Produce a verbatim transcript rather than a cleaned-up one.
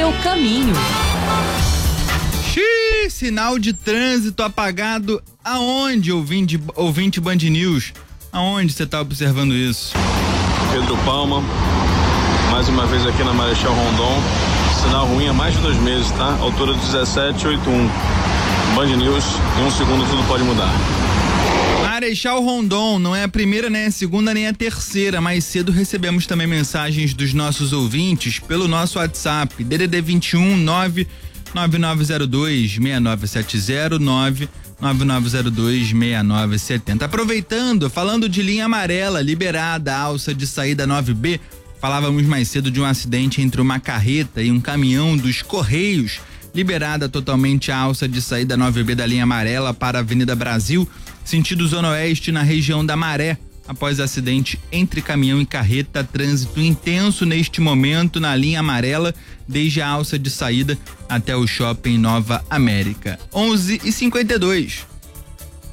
seu caminho. Xiii, sinal de trânsito apagado aonde, ouvinte, ouvinte Band News? Aonde você tá observando isso? Pedro Palma, mais uma vez aqui na Marechal Rondon, sinal ruim há mais de dois meses, tá? Altura do dezessete oitenta e um. Band News, em um segundo tudo pode mudar. Marechal Rondon, não é a primeira, nem a segunda, nem a terceira. Mais cedo recebemos também mensagens dos nossos ouvintes pelo nosso WhatsApp, D D D vinte e um nove nove nove zero dois seis nove sete zero nove nove nove zero dois seis nove sete zero. Aproveitando, falando de linha amarela, liberada a alça de saída nove B, falávamos mais cedo de um acidente entre uma carreta e um caminhão dos Correios, liberada totalmente a alça de saída nove B da linha amarela para a Avenida Brasil, sentido Zona Oeste, na região da Maré. Após acidente entre caminhão e carreta, trânsito intenso neste momento na linha amarela, desde a alça de saída até o Shopping Nova América. onze e cinquenta e dois.